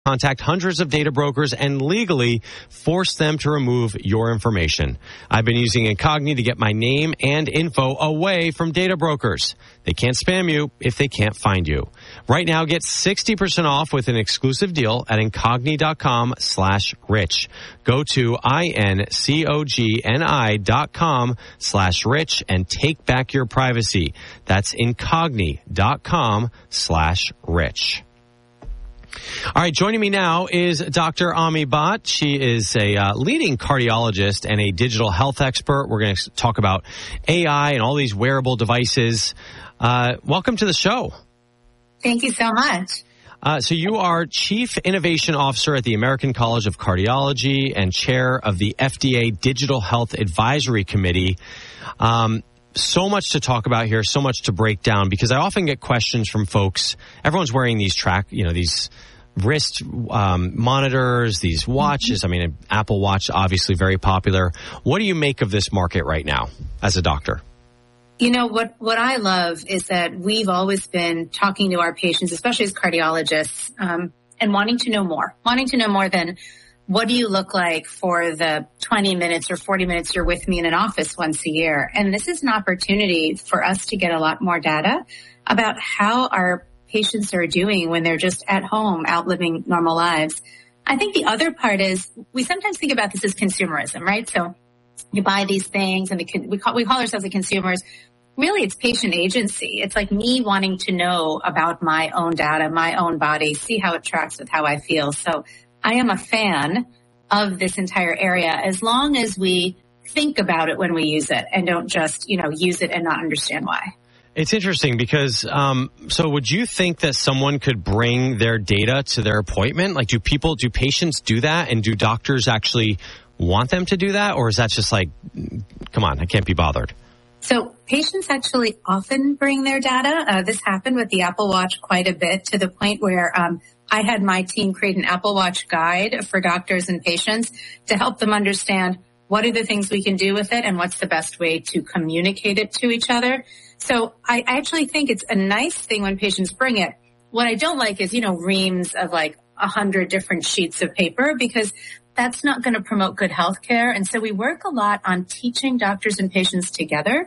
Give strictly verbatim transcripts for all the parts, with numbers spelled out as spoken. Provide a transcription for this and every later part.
Contact hundreds of data brokers and legally force them to remove your information. I've been using Incogni to get my name and info away from data brokers. They can't spam you if they can't find you. Right now, get sixty percent off with an exclusive deal at Incogni.com slash rich. Go to I-N-C-O-G-N-I dot com slash rich and take back your privacy. That's Incogni.com slash rich. All right, joining me now is Doctor Ami Bhatt. She is a uh, leading cardiologist and a digital health expert. We're going to talk about A I and all these wearable devices. Uh, welcome to the show. Thank you so much. Uh, so you are Chief Innovation Officer at the American College of Cardiology and Chair of the F D A Digital Health Advisory Committee. Um, So much to talk about here, so much to break down, because I often get questions from folks. Everyone's wearing these track, you know, these wrist um, monitors, these watches. I mean, an Apple Watch, obviously very popular. What do you make of this market right now as a doctor? You know, what, what I love is that we've always been talking to our patients, especially as cardiologists, um, and wanting to know more, wanting to know more than what do you look like for the twenty minutes or forty minutes you're with me in an office once a year? And this is an opportunity for us to get a lot more data about how our patients are doing when they're just at home, out living normal lives. I think the other part is we sometimes think about this as consumerism, right? So you buy these things and the, we call, we call ourselves the consumers. Really, it's patient agency. It's like me wanting to know about my own data, my own body, see how it tracks with how I feel. So I am a fan of this entire area as long as we think about it when we use it and don't just, you know, use it and not understand why. It's interesting because, um, so would you think that someone could bring their data to their appointment? Like, do people, do patients do that? And do doctors actually want them to do that? Or is that just like, come on, I can't be bothered? So patients actually often bring their data. Uh, this happened with the Apple Watch quite a bit, to the point where, um, I had my team create an Apple Watch guide for doctors and patients to help them understand what are the things we can do with it and what's the best way to communicate it to each other. So I actually think it's a nice thing when patients bring it. What I don't like is, you know, reams of like a hundred different sheets of paper, because that's not going to promote good health care. And so we work a lot on teaching doctors and patients together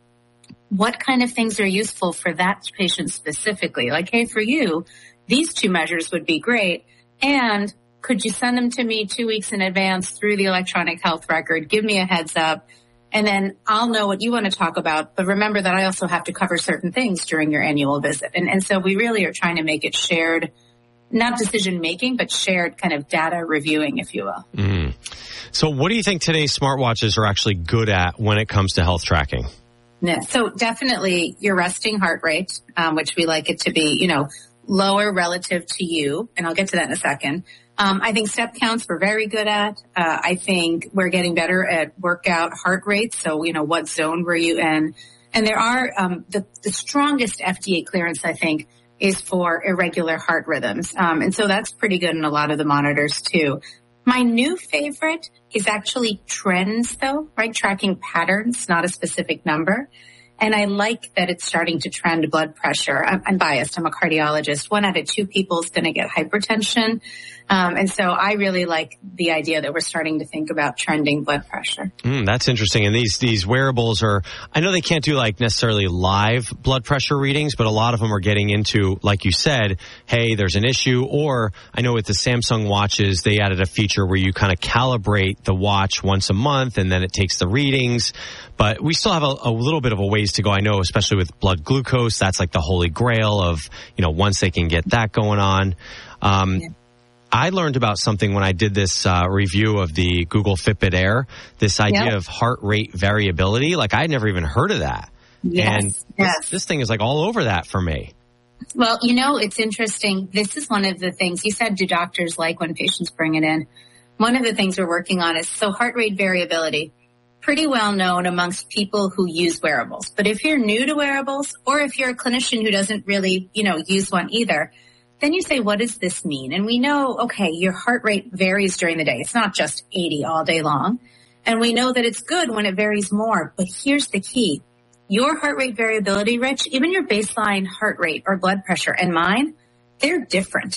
what kind of things are useful for that patient specifically. Like, hey, for you, these two measures would be great. And could you send them to me two weeks in advance through the electronic health record? Give me a heads up. And then I'll know what you want to talk about. But remember that I also have to cover certain things during your annual visit. And, and so we really are trying to make it shared, not decision making, but shared kind of data reviewing, if you will. Mm. So what do you think today's smartwatches are actually good at when it comes to health tracking? Yeah, so definitely your resting heart rate, um, which we like it to be, you know, lower relative to you, and I'll get to that in a second. Um, I think step counts we're very good at. Uh, I think we're getting better at workout heart rates. So, you know, what zone were you in? And there are, um, the, the strongest F D A clearance, I think, is for irregular heart rhythms. Um, and so that's pretty good in a lot of the monitors too. My new favorite is actually trends though, right? Tracking patterns, not a specific number. And I like that it's starting to trend blood pressure. I'm, I'm biased. I'm a cardiologist. One out of two people is going to get hypertension. Um, and so I really like the idea that we're starting to think about trending blood pressure. Mm, that's interesting. And these, these wearables are, I know they can't do like necessarily live blood pressure readings, but a lot of them are getting into, like you said, hey, there's an issue. Or I know with the Samsung watches, they added a feature where you kind of calibrate the watch once a month and then it takes the readings. But we still have a, a little bit of a ways to go. I know, especially with blood glucose, that's like the holy grail of, you know, once they can get that going on. Um, yeah. I learned about something when I did this uh, review of the Google Fitbit Air, this idea yep. of heart rate variability. Like, I had never even heard of that. Yes, and yes. This, this thing is like all over that for me. Well, you know, it's interesting. This is one of the things you said, do doctors like when patients bring it in? One of the things we're working on is, so heart rate variability, pretty well known amongst people who use wearables. But if you're new to wearables, or if you're a clinician who doesn't really, you know, use one either, then you say, what does this mean? And we know, okay, your heart rate varies during the day. It's not just eighty all day long. And we know that it's good when it varies more. But here's the key. Your heart rate variability, Rich, even your baseline heart rate or blood pressure and mine, they're different.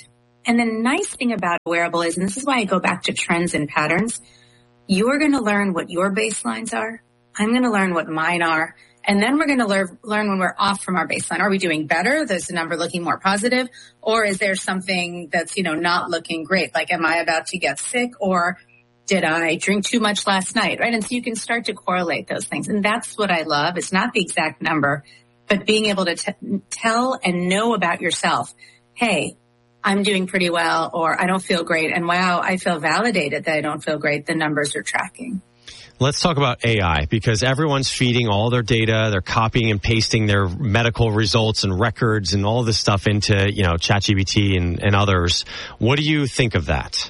And the nice thing about a wearable is, and this is why I go back to trends and patterns, you're going to learn what your baselines are. I'm going to learn what mine are. And then we're going to learn, learn when we're off from our baseline. Are we doing better? Is the number looking more positive? Or is there something that's, you know, not looking great? Like, am I about to get sick? Or did I drink too much last night? Right? And so you can start to correlate those things. And that's what I love. It's not the exact number, but being able to t- tell and know about yourself. Hey, I'm doing pretty well, or I don't feel great. And wow, I feel validated that I don't feel great. The numbers are tracking. Let's talk about A I, because everyone's feeding all their data. They're copying and pasting their medical results and records and all this stuff into, you know, ChatGPT and, and others. What do you think of that?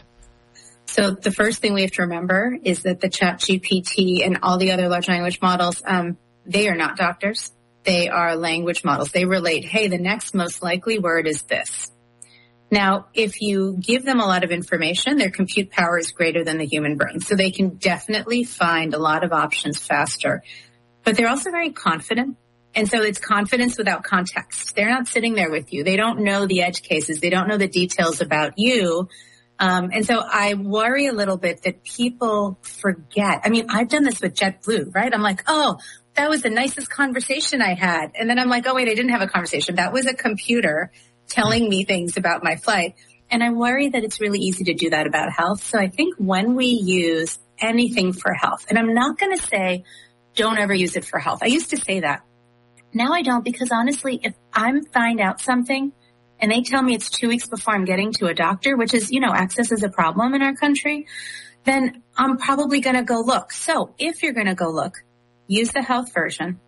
So the first thing we have to remember is that the ChatGPT and all the other large language models, um, they are not doctors. They are language models. They relate, hey, the next most likely word is this. Now, if you give them a lot of information, their compute power is greater than the human brain. So they can definitely find a lot of options faster. But they're also very confident. And so it's confidence without context. They're not sitting there with you. They don't know the edge cases. They don't know the details about you. Um, and so I worry a little bit that people forget. I mean, I've done this with JetBlue, right? I'm like, oh, that was the nicest conversation I had. And then I'm like, oh, wait, I didn't have a conversation. That was a computer telling me things about my flight. And I worry that it's really easy to do that about health. So I think when we use anything for health, and I'm not going to say don't ever use it for health. I used to say that. Now I don't, because honestly, if I'm find out something and they tell me it's two weeks before I'm getting to a doctor, which is, you know, access is a problem in our country, then I'm probably going to go look. So if you're going to go look, use the health version.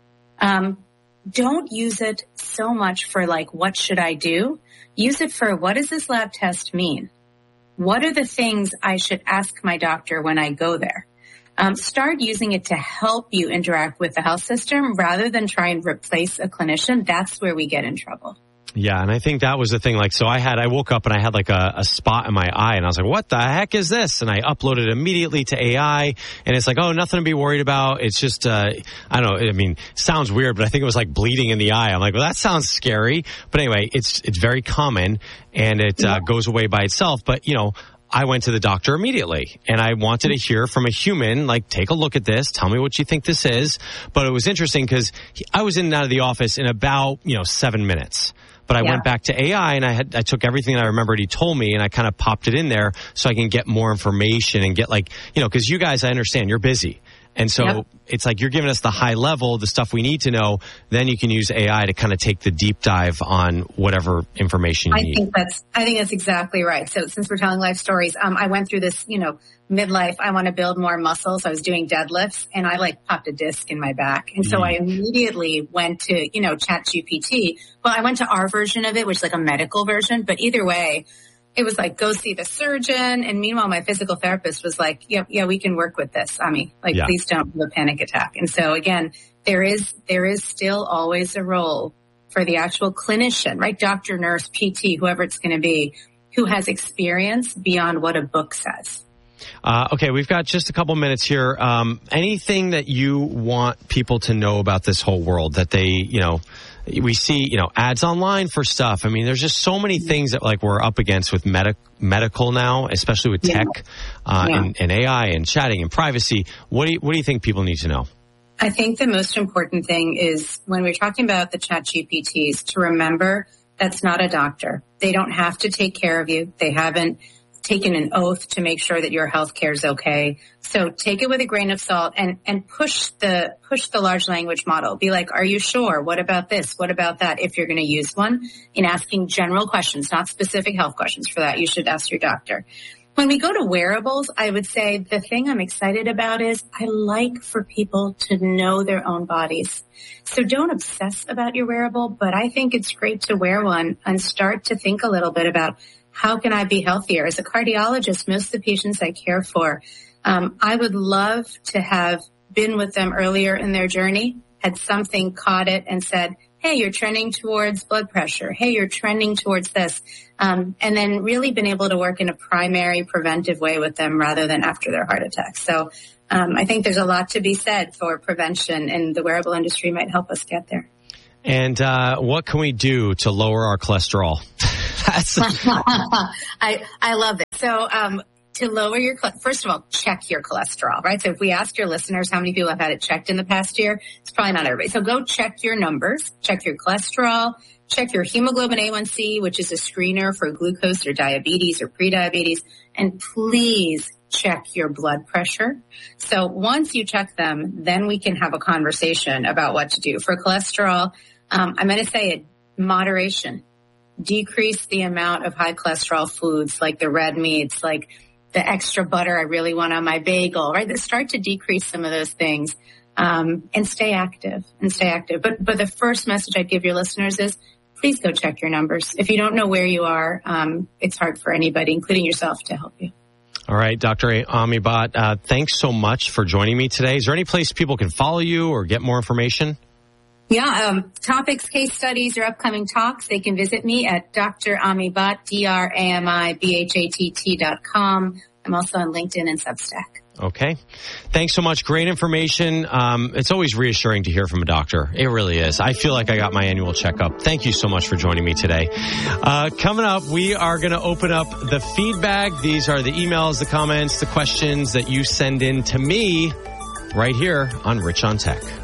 Um, Don't use it so much for like, what should I do? Use it for, what does this lab test mean? What are the things I should ask my doctor when I go there? Um, start using it to help you interact with the health system rather than try and replace a clinician. That's where we get in trouble. Yeah, and I think that was the thing. Like, so I had, I woke up and I had like a, a spot in my eye, and I was like, what the heck is this? And I uploaded it immediately to A I, and it's like, oh, nothing to be worried about. It's just, uh, I don't know, I mean, sounds weird, but I think it was like bleeding in the eye. I'm like, well, that sounds scary. But anyway, it's, it's very common, and it uh, goes away by itself. But, you know, I went to the doctor immediately, and I wanted to hear from a human, like, take a look at this, tell me what you think this is. But it was interesting because I was in and out of the office in about, you know, seven minutes. But I yeah. went back to A I, and I had I took everything that I remembered he told me, and I kind of popped it in there so I can get more information and get, like, you know, because you guys, I understand, you're busy. And so yep. it's like you're giving us the high level, the stuff we need to know. Then you can use A I to kind of take the deep dive on whatever information you I need. I think that's I think that's exactly right. So since we're telling life stories, um, I went through this, you know, midlife. I want to build more muscles. I was doing deadlifts, and I like popped a disc in my back, and so mm. I immediately went to, you know, ChatGPT. Well, I went to our version of it, which is like a medical version. But either way, it was like, go see the surgeon. And meanwhile, my physical therapist was like, yeah, yeah, we can work with this. I mean, like, yeah. please don't have a panic attack. And so again, there is, there is still always a role for the actual clinician, right? Doctor, nurse, P T, whoever it's going to be, who has experience beyond what a book says. Uh, okay, we've got just a couple minutes here. Um, anything that you want people to know about this whole world that they, you know, we see, you know, ads online for stuff. I mean, there's just so many things that like we're up against with medic, medical now, especially with tech, yeah. Uh, yeah. and, and A I and chatting and privacy. What do you, what do you think people need to know? I think the most important thing is when we're talking about the chat G P Ts to remember that's not a doctor. They don't have to take care of you. They haven't taken an oath to make sure that your health care is okay. So take it with a grain of salt and, and push the, push the large language model. Be like, are you sure? What about this? What about that? If you're going to use one, in asking general questions, not specific health questions. For that, you should ask your doctor. When we go to wearables, I would say the thing I'm excited about is I like for people to know their own bodies. So don't obsess about your wearable, but I think it's great to wear one and start to think a little bit about, how can I be healthier? As a cardiologist, most of the patients I care for, um, I would love to have been with them earlier in their journey, had something caught it and said, hey, you're trending towards blood pressure. Hey, you're trending towards this. Um, and then really been able to work in a primary preventive way with them rather than after their heart attack. So um, I think there's a lot to be said for prevention, and the wearable industry might help us get there. And uh, what can we do to lower our cholesterol? That's I I love it. So um, to lower your, first of all, check your cholesterol, right? So if we ask your listeners how many people have had it checked in the past year, it's probably not everybody. So go check your numbers, check your cholesterol, check your hemoglobin A one C, which is a screener for glucose or diabetes or prediabetes, and please check your blood pressure. So once you check them, then we can have a conversation about what to do. For cholesterol, um, I'm going to say it, moderation. Decrease the amount of high cholesterol foods like the red meats, like the extra butter I really want on my bagel, right? Start to decrease some of those things, um, and stay active and stay active. But, but the first message I'd give your listeners is please go check your numbers. If you don't know where you are, um, it's hard for anybody, including yourself, to help you. All right, Doctor Ami Bhatt, uh, thanks so much for joining me today. Is there any place people can follow you or get more information? Yeah, um, topics, case studies, or upcoming talks, they can visit me at Doctor Ami Bhatt, D R A M I B H A T T dot com. I'm also on LinkedIn and Substack. Okay. Thanks so much. Great information. Um, it's always reassuring to hear from a doctor. It really is. I feel like I got my annual checkup. Thank you so much for joining me today. Uh, coming up, we are going to open up the feedback. These are the emails, the comments, the questions that you send in to me right here on Rich on Tech.